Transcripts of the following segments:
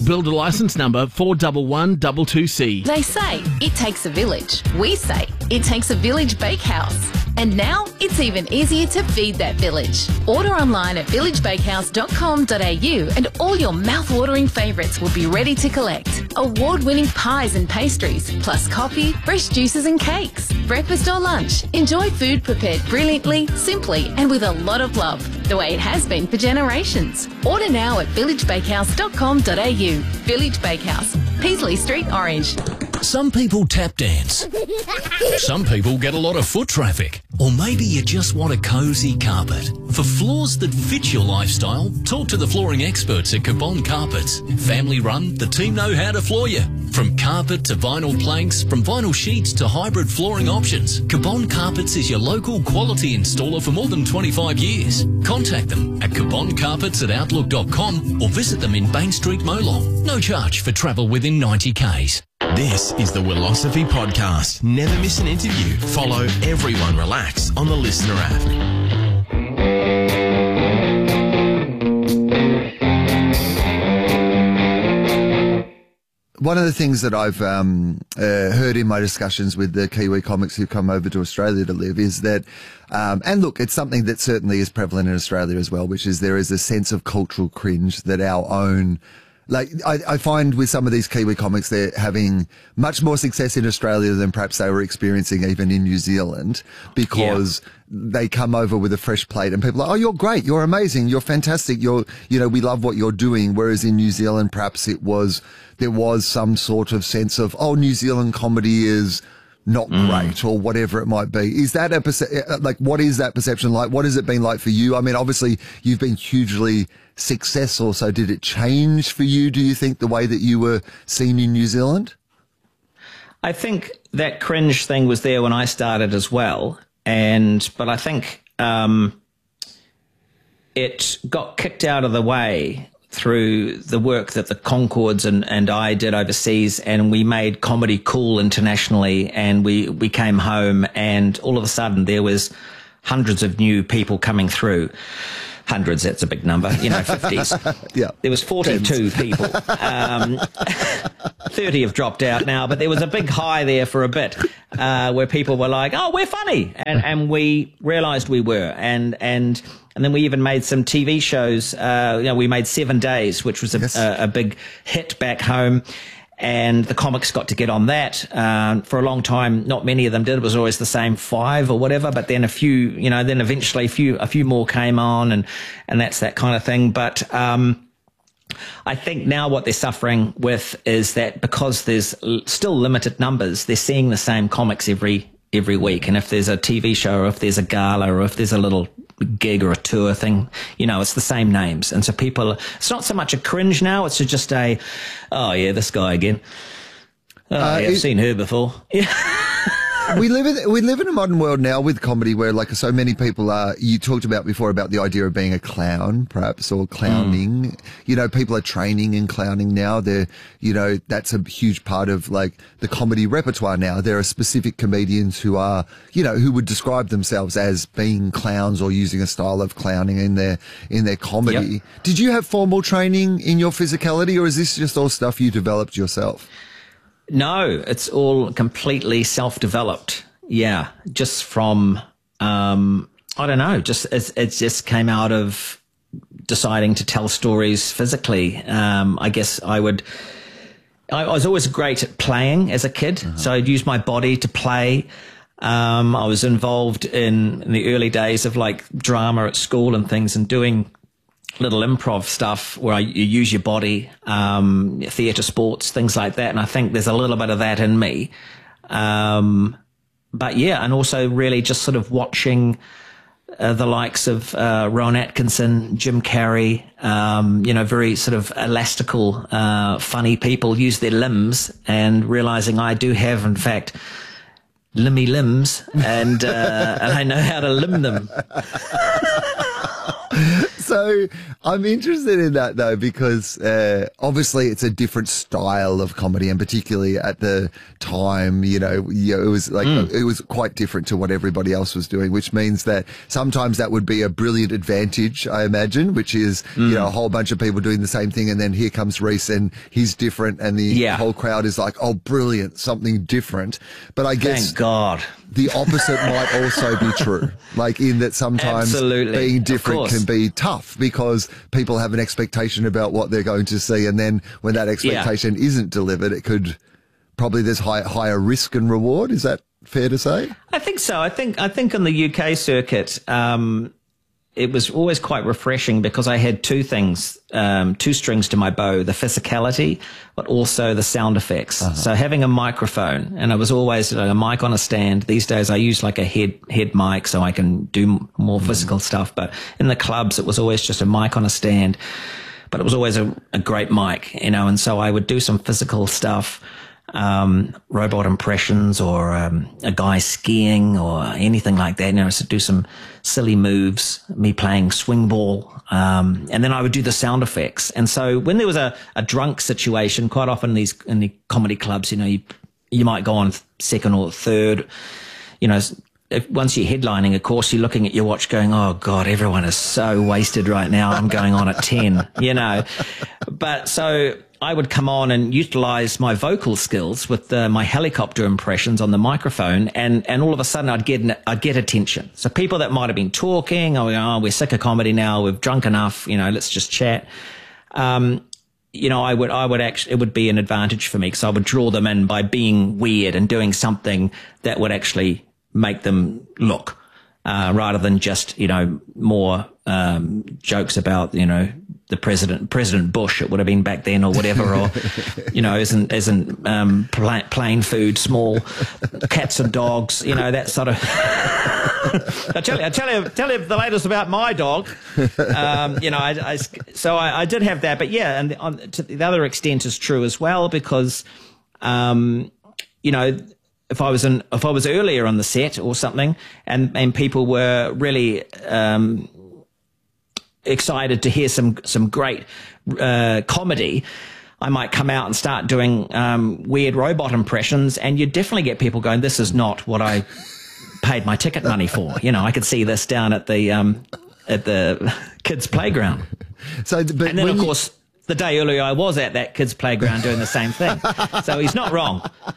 Builder licence number 41122C. They say it takes a village. We say it takes a village bakehouse. And now it's even easier to feed that village. Order online at villagebakehouse.com.au and all your mouth-watering favourites will be ready to collect. Award-winning pies and pastries, plus coffee, fresh juices and cakes. Breakfast or lunch, enjoy food prepared brilliantly, simply and with a lot of love, the way it has been for generations. Order now at villagebakehouse.com.au. Village Bakehouse, Peasley Street, Orange. Some people tap dance. Some people get a lot of foot traffic. Or maybe you just want a cosy carpet. For floors that fit your lifestyle, talk to the flooring experts at Cabon Carpets. Family run, the team know how to floor you. From carpet to vinyl planks, from vinyl sheets to hybrid flooring options, Cabon Carpets is your local quality installer for more than 25 years. Contact them at caboncarpets@outlook.com or visit them in Bain Street, Molong. No charge for travel within 90 k's. This is the Willosophy Podcast. Never miss an interview. Follow Everyone Relax on the Listener app. One of the things that I've heard in my discussions with the Kiwi comics who come over to Australia to live is that, and look, it's something that certainly is prevalent in Australia as well, which is there is a sense of cultural cringe that our own... Like, I find with some of these Kiwi comics, they're having much more success in Australia than perhaps they were experiencing even in New Zealand because they come over with a fresh plate and people are like, oh, you're great. You're amazing. You're fantastic. We love what you're doing. Whereas in New Zealand, perhaps there was some sort of sense of, oh, New Zealand comedy is not great or whatever it might be. Is that what is that perception like? What has it been like for you? I mean, obviously you've been hugely successful. So did it change for you, do you think, the way that you were seen in New Zealand? I think that cringe thing was there when I started as well. But I think it got kicked out of the way through the work that the Concords and I did overseas, and we made comedy cool internationally, and we came home and all of a sudden there was hundreds of new people coming through. Hundreds, that's a big number, 50s. Yeah. There was 42 people. 30 have dropped out now, but there was a big high there for a bit where people were like, oh, we're funny. And we realized we were. And then we even made some TV shows. We made 7 Days, which was a big hit back home. And the comics got to get on that. For a long time, not many of them did. It was always the same 5 or whatever. But then a few, then eventually a few more came on, and that's that kind of thing. But I think now what they're suffering with is that because there's still limited numbers, they're seeing the same comics every week. And if there's a TV show, or if there's a gala, or if there's a little gig or a tour thing, it's the same names. And so it's not so much a cringe now, it's just oh yeah, this guy again. Oh, yeah, I've seen her before. Yeah. We live in a modern world now with comedy where, like, so many people are. You talked about before about the idea of being a clown, perhaps, or clowning. People are training in clowning now. That's a huge part of like the comedy repertoire now. There are specific comedians who are, who would describe themselves as being clowns or using a style of clowning in their comedy. Yep. Did you have formal training in your physicality, or is this just all stuff you developed yourself? No, it's all completely self-developed. Yeah, just from, I don't know, it just came out of deciding to tell stories physically. I guess I was always great at playing as a kid, so I'd use my body to play. I was involved in the early days of like drama at school and things, and doing little improv stuff where you use your body, theatre, sports, things like that. And I think there's a little bit of that in me. But yeah, and also really just sort of watching the likes of Rowan Atkinson, Jim Carrey, very sort of elastical, funny people use their limbs, and realizing I do have, in fact, limmy limbs, and I know how to limb them. So I'm interested in that though, because obviously it's a different style of comedy, and particularly at the time, it was like it was quite different to what everybody else was doing, which means that sometimes that would be a brilliant advantage, I imagine, which is a whole bunch of people doing the same thing, and then here comes Reese and he's different, and the whole crowd is like, oh, brilliant, something different. But I guess thank God the opposite might also be true, like in that sometimes being different can be tough because people have an expectation about what they're going to see, and then when that expectation isn't delivered, it could probably there's higher risk and reward. Is that fair to say? I think so. I think in the UK circuit, it was always quite refreshing because I had two things, two strings to my bow, the physicality, but also the sound effects. So having a microphone, and it was always a mic on a stand. These days I use like a head mic so I can do more physical stuff. But in the clubs, it was always just a mic on a stand, but it was always a great mic, and so I would do some physical stuff. Robot impressions or a guy skiing or anything like that, so do some silly moves, me playing swing ball, and then I would do the sound effects. And so when there was a drunk situation, quite often in the comedy clubs, you might go on second or third, once you're headlining, of course, you're looking at your watch going, oh God, everyone is so wasted right now. I'm going on at 10, but so I would come on and utilize my vocal skills with my helicopter impressions on the microphone, and all of a sudden I'd get attention. So people that might have been talking, we're sick of comedy now, we've drunk enough, let's just chat. I would actually, it would be an advantage for me because I would draw them in by being weird and doing something that would actually make them look, rather than just, more jokes about, the President Bush, it would have been back then, or whatever, or isn't plain food small, cats and dogs, that sort of. I tell you the latest about my dog. So I did have that, but yeah, and to the other extent is true as well, because if I was earlier on the set or something, and people were really excited to hear some great comedy, I might come out and start doing weird robot impressions, and you definitely get people going, this is not what I paid my ticket money for. I could see this down at the kids' playground. And then, of course, the day earlier I was at that kids' playground doing the same thing. So he's not wrong.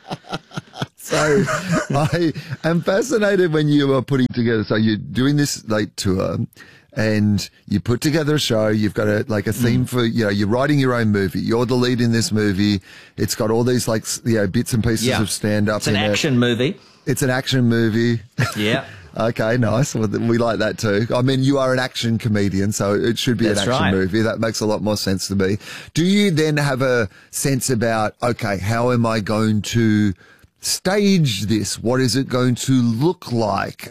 So I am fascinated when you are putting together, so you're doing this tour, and you put together a show, you've got a theme for, you're writing your own movie. You're the lead in this movie. It's got all these bits and pieces of stand-up. It's an action movie. It's an action movie. Yeah. Okay, nice. Well, we like that too. I mean, you are an action comedian, so it should be an action movie. That makes a lot more sense to me. Do you then have a sense about, okay, how am I going to stage this? What is it going to look like?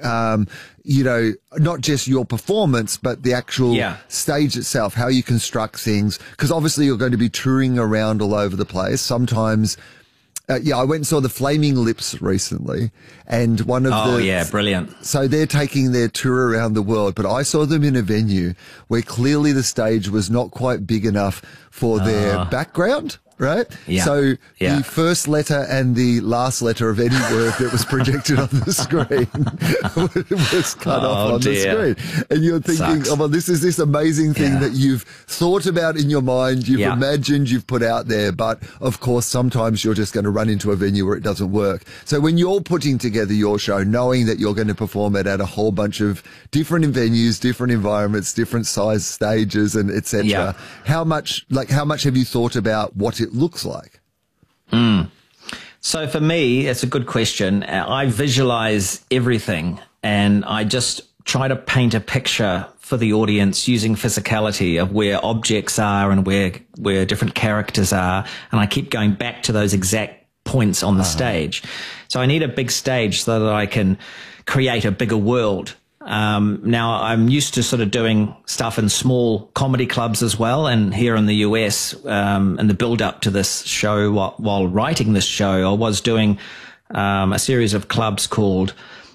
Not just your performance, but the actual stage itself, how you construct things. Because obviously you're going to be touring around all over the place. Sometimes, I went and saw the Flaming Lips recently, and one of brilliant. So they're taking their tour around the world, but I saw them in a venue where clearly the stage was not quite big enough for their background. Right? Yeah. So the first letter and the last letter of any word that was projected on the screen was cut off on the screen. And you're thinking, this is this amazing thing that you've thought about in your mind, you've imagined, you've put out there. But of course, sometimes you're just going to run into a venue where it doesn't work. So when you're putting together your show, knowing that you're going to perform it at a whole bunch of different venues, different environments, different size stages, and etc., how much have you thought about what it looks like? So for me, it's a good question. I visualize everything, and I just try to paint a picture for the audience using physicality of where objects are and where different characters are, and I keep going back to those exact points on the stage. So I need a big stage so that I can create a bigger world. Now I'm used to sort of doing stuff in small comedy clubs as well. And here in the US, in the build up to this show, while writing this show, I was doing, a series of clubs called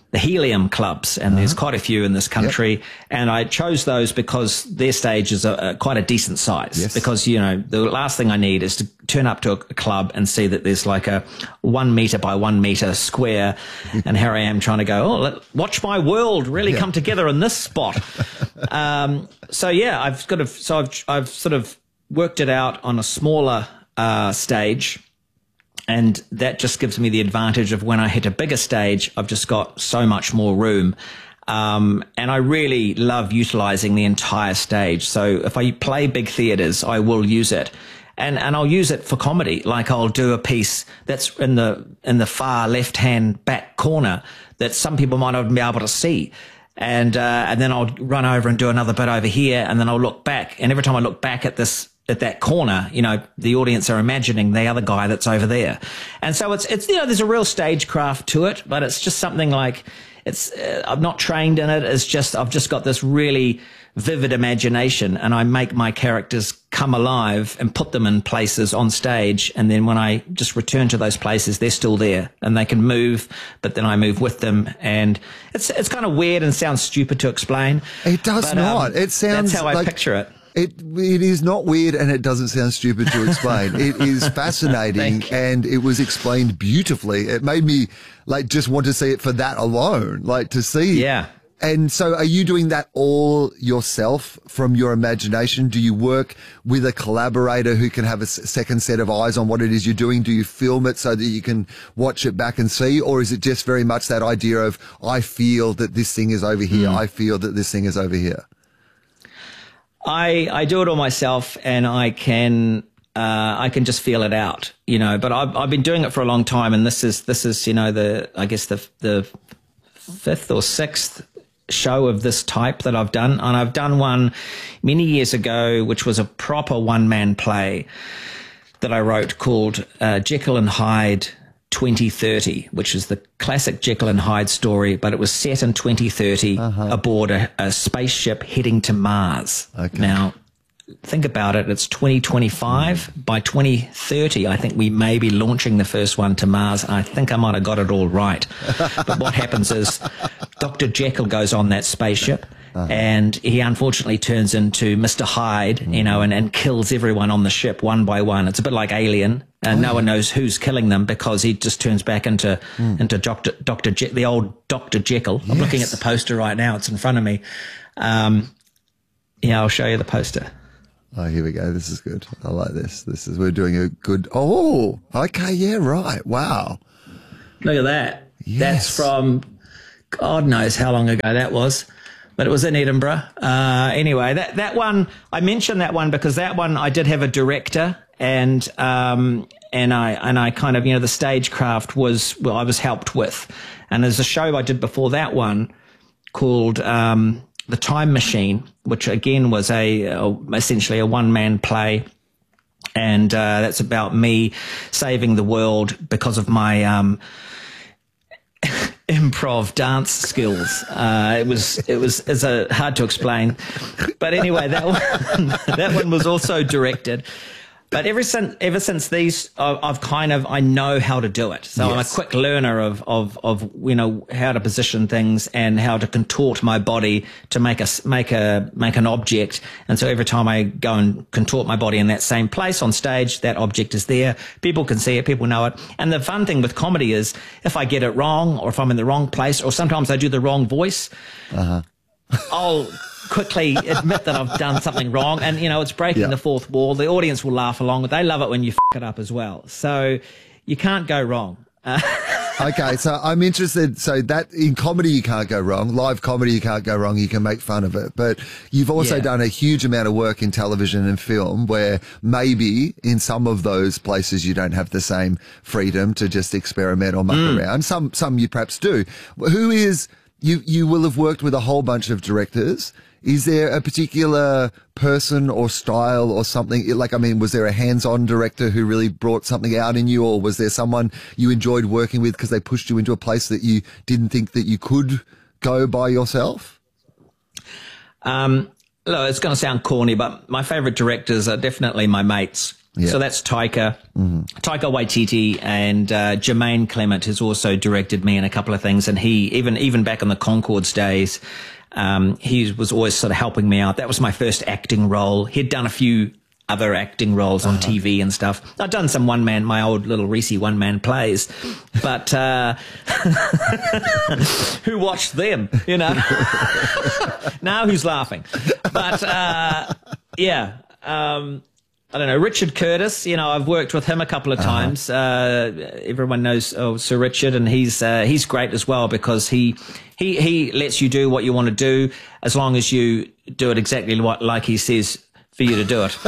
the Helium clubs, and there's quite a few in this country. And I chose those because their stage is quite a decent size. Yes. Because, you know, the last thing I need is to turn up to a club and see that there's like a 1 meter by 1 meter square. And here I am trying to go, watch my world really come together in this spot. So yeah, I've sort of worked it out on a smaller stage. And that just gives me the advantage of when I hit a bigger stage, I've just got so much more room. And I really love utilizing the entire stage. So if I play big theaters, I will use it. And I'll use it for comedy. Like I'll do a piece that's in the far left-hand back corner that some people might not be able to see. And then I'll run over and do another bit over here. And then I'll look back. And every time I look back at that corner, you know, the audience are imagining the other guy that's over there. And so it's, you know, there's a real stagecraft to it, but it's just something like I'm not trained in it. It's just, I've just got this really vivid imagination, and I make my characters come alive and put them in places on stage. And then when I just return to those places, they're still there and they can move, but then I move with them. And it's kind of weird and sounds stupid to explain. It does not. It sounds that's how I picture it. It is not weird, and it doesn't sound stupid to explain. It is fascinating, and it was explained beautifully. It made me just want to see it for that alone, to see. Yeah. And so are you doing that all yourself from your imagination? Do you work with a collaborator who can have a second set of eyes on what it is you're doing? Do you film it so that you can watch it back and see? Or is it just very much that idea of, I feel that this thing is over here. I feel that this thing is over here. I do it all myself, and I can just feel it out, you know. But I've been doing it for a long time, and this is you know the fifth or sixth show of this type that I've done, and I've done one many years ago, which was a proper one-man play that I wrote called Jekyll and Hyde 2030, which is the classic Jekyll and Hyde story, but it was set in 2030 aboard a spaceship heading to Mars. Okay. Now, think about it. It's 2025. By 2030, I think we may be launching the first one to Mars. I think I might have got it all right. But what happens is Dr. Jekyll goes on that spaceship, and he unfortunately turns into Mr. Hyde, you know, and kills everyone on the ship one by one. It's a bit like Alien, and no one knows who's killing them because he just turns back into Dr. the old Dr. Jekyll. I'm looking at the poster right now. It's in front of me. Yeah, I'll show you the poster. Oh, here we go. This is good. I like this. We're doing a good. Oh, okay. Yeah, right. Wow. Look at that. Yes. That's from God knows how long ago that was, but it was in Edinburgh. Anyway, that one, I mentioned that one because that one I did have a director, and I kind of, you know, the stagecraft I was helped with. And there's a show I did before that one called The Time Machine, which again was essentially a one-man play. And that's about me saving the world because of my improv dance skills. It's hard to explain, but anyway, that one was also directed. But ever since these, I know how to do it. So I'm a quick learner of you know, how to position things and how to contort my body to make an object. And so every time I go and contort my body in that same place on stage, that object is there. People can see it. People know it. And the fun thing with comedy is if I get it wrong, or if I'm in the wrong place, or sometimes I do the wrong voice, I'll quickly admit that I've done something wrong, and you know, it's breaking the fourth wall. The audience will laugh along. They love it when you f it up as well. So you can't go wrong. Okay, so I'm interested. So that in comedy you can't go wrong. Live comedy you can't go wrong. You can make fun of it, but you've also done a huge amount of work in television and film, where maybe in some of those places you don't have the same freedom to just experiment or muck around. Some you perhaps do. Who is you will have worked with a whole bunch of directors. Is there a particular person or style or something? Like, I mean, was there a hands-on director who really brought something out in you, or was there someone you enjoyed working with because they pushed you into a place that you didn't think that you could go by yourself? Look, it's going to sound corny, but my favorite directors are definitely my mates. Yeah. So that's Taika Waititi, and Jermaine Clement has also directed me in a couple of things. And he, even back in the Concords days, he was always sort of helping me out. That was my first acting role. He'd done a few other acting roles on TV and stuff. I've done some my old little Reese one-man plays, but who watched them, you know? Now who's laughing? But I don't know, Richard Curtis, you know, I've worked with him a couple of times. Everyone knows Sir Richard, and he's great as well, because he lets you do what you want to do, as long as you do it exactly like he says for you to do it.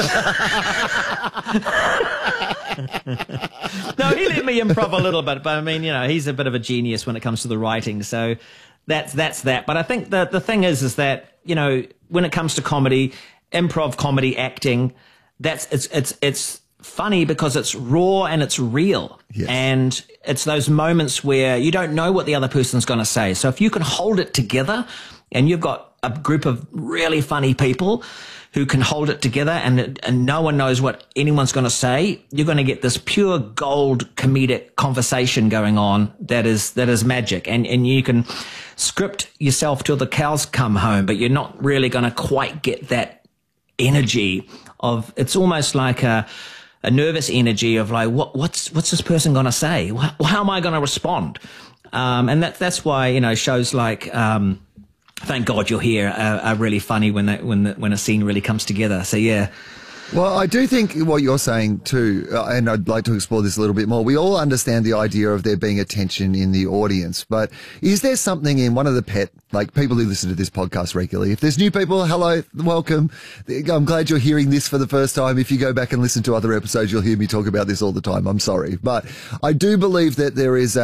No, he let me improv a little bit, but I mean, you know, he's a bit of a genius when it comes to the writing. So that's that. But I think the thing is that, you know, when it comes to comedy, improv comedy, acting, it's funny because it's raw and it's real. Yes. And it's those moments where you don't know what the other person's going to say. So if you can hold it together, and you've got a group of really funny people who can hold it together, and no one knows what anyone's going to say, you're going to get this pure gold comedic conversation going on that is magic. And you can script yourself till the cows come home, but you're not really going to quite get that energy of, it's almost like a nervous energy of like, what's this person going to say? How am I going to respond? And that's why, you know, shows like, Thank God You're Here are really funny when a scene really comes together. So yeah. Well, I do think what you're saying too, and I'd like to explore this a little bit more. We all understand the idea of there being a tension in the audience, but is there something in one of the like people who listen to this podcast regularly, if there's new people, hello, welcome. I'm glad you're hearing this for the first time. If you go back and listen to other episodes, you'll hear me talk about this all the time. I'm sorry. But I do believe that there is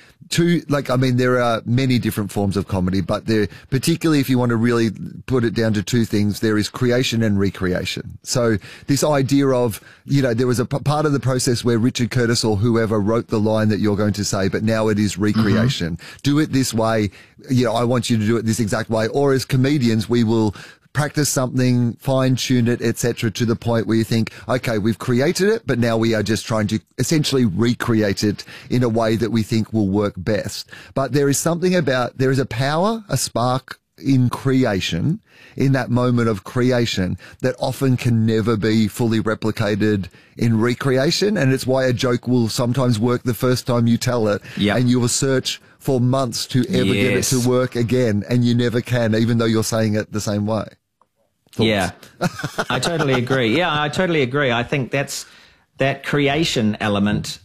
there are many different forms of comedy, but particularly if you want to really put it down to two things, there is creation and recreation. So this idea of, you know, there was a part of the process where Richard Curtis or whoever wrote the line that you're going to say, but now it is recreation. Mm-hmm. Do it this way. You know, I want you to do it this exact way. Or as comedians, we will practice something, fine-tune it, etc., to the point where you think, okay, we've created it, but now we are just trying to essentially recreate it in a way that we think will work best. But there is a power, a spark in creation, in that moment of creation, that often can never be fully replicated in recreation. And it's why a joke will sometimes work the first time you tell it. Yep. And you will search for months to ever get it to work again, and you never can, even though you're saying it the same way. Thoughts? Yeah, I totally agree. Yeah, I totally agree. I think that creation element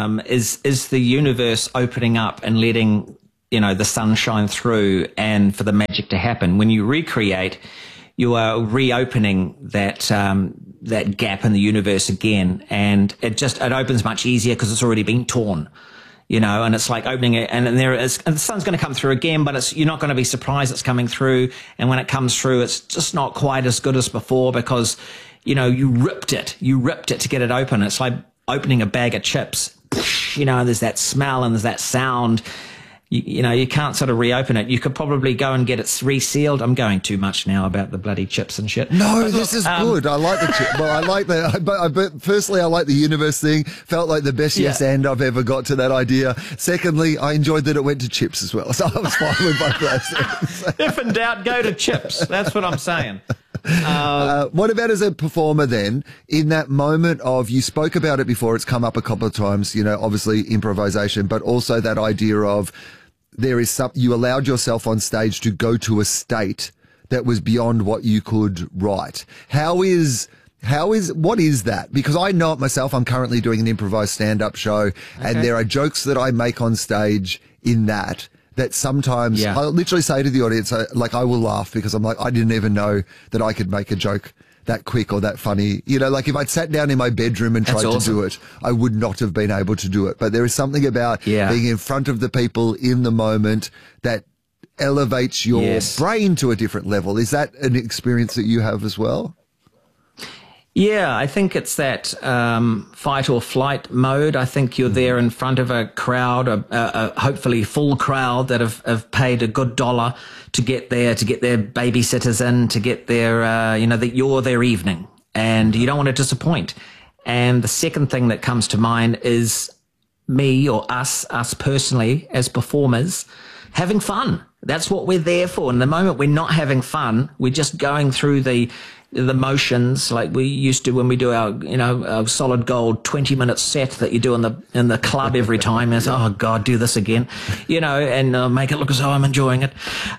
is the universe opening up and letting, you know, the sun shine through and for the magic to happen. When you recreate, you are reopening that gap in the universe again, and it opens much easier because it's already been torn. You know, and it's like opening it, and the sun's going to come through again, but you're not going to be surprised it's coming through. And when it comes through, it's just not quite as good as before because, you know, you ripped it to get it open. It's like opening a bag of chips. You know, there's that smell and there's that sound. You know, you can't sort of reopen it. You could probably go and get it resealed. I'm going too much now about the bloody chips and shit. No, this is good. I like the chip. Well, I like that. But firstly, I like the universe thing. Felt like the best yes and I've ever got to that idea. Secondly, I enjoyed that it went to chips as well. So I was fine with both those things. If in doubt, go to chips. That's what I'm saying. What about as a performer then, in that moment of, you spoke about it before, it's come up a couple of times, you know, obviously improvisation, but also that idea of you allowed yourself on stage to go to a state that was beyond what you could write. What is that? Because I know it myself. I'm currently doing an improvised stand-up show, and there are jokes that I make on stage in that sometimes I'll literally say to the audience, like, I will laugh because I'm like, I didn't even know that I could make a joke that quick or that funny. You know, like if I'd sat down in my bedroom and tried to do it, I would not have been able to do it. But there is something about being in front of the people in the moment that elevates your brain to a different level. Is that an experience that you have as well? Yeah, I think it's that fight or flight mode. I think you're there in front of a crowd, a hopefully full crowd that have paid a good dollar to get there, to get their babysitters in, to get their, you know, that you're their evening, and you don't want to disappoint. And the second thing that comes to mind is me or us personally as performers having fun. That's what we're there for. And the moment we're not having fun, we're just going through the motions like we used to when we do our solid gold 20-minute set that you do in the club every time. It's, oh God, do this again, and make it look as though I'm enjoying it.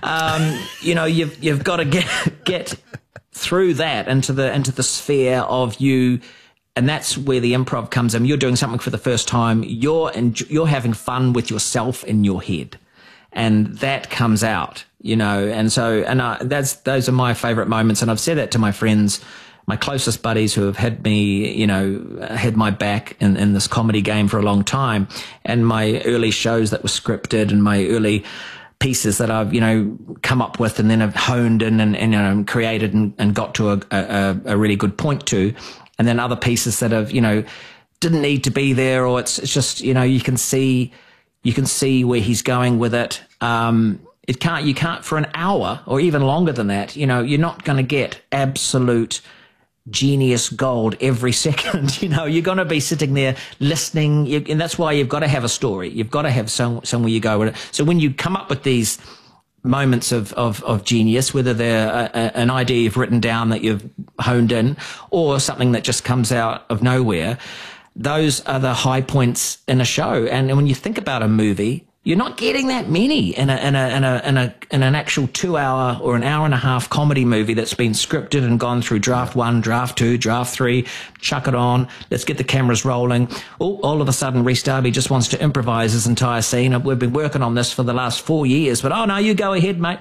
You've got to get through that into the sphere of you. And that's where the improv comes in. You're doing something for the first time. You're having fun with yourself in your head. And that comes out, and those are my favorite moments. And I've said that to my friends, my closest buddies who have had me, had my back in this comedy game for a long time. And my early shows that were scripted and my early pieces that I've, come up with and then have honed in and created and got to a really good point to. And then other pieces that have, didn't need to be there, or it's just, you can see where he's going with it. You can't for an hour or even longer than that, you're not going to get absolute genius gold every second. You're going to be sitting there listening. And that's why you've got to have a story. You've got to have somewhere you go with it. So when you come up with these moments of genius, whether they're an idea you've written down that you've honed in or something that just comes out of nowhere, those are the high points in a show. And when you think about a movie, you're not getting that many in an actual 2 hour or an hour and a half comedy movie that's been scripted and gone through draft 1, draft 2, draft 3, chuck it on, let's get the cameras rolling. All of a sudden, Rhys Darby just wants to improvise his entire scene. We've been working on this for the last 4 years, but no, you go ahead, mate.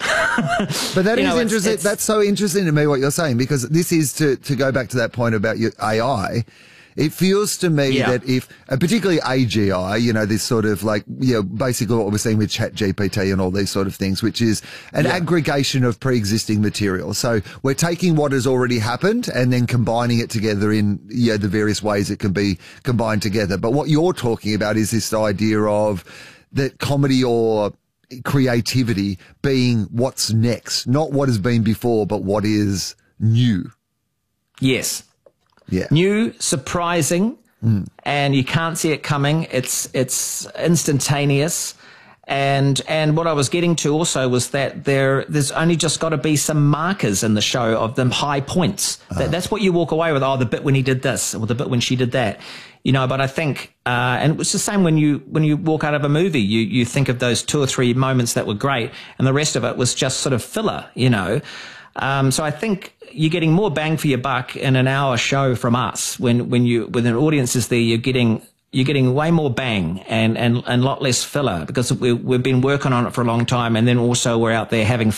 But that is interesting. That's so interesting to me what you're saying, because this is to go back to that point about your AI. It feels to me that if, particularly AGI, this sort of basically what we're seeing with ChatGPT and all these sort of things, which is an aggregation of pre-existing material. So we're taking what has already happened and then combining it together in, the various ways it can be combined together. But what you're talking about is this idea of that comedy or creativity being what's next, not what has been before, but what is new. Yes. Yeah. New, surprising, and you can't see it coming. It's instantaneous. And what I was getting to also was that there's only just got to be some markers in the show of them high points. That's what you walk away with. Oh, the bit when he did this, or the bit when she did that. But I think, and it was the same when you walk out of a movie, you think of those 2 or 3 moments that were great, and the rest of it was just sort of filler, So I think you're getting more bang for your buck in an hour show from us. When an audience is there, you're getting way more bang and a lot less filler, because we've been working on it for a long time, and then also we're out there having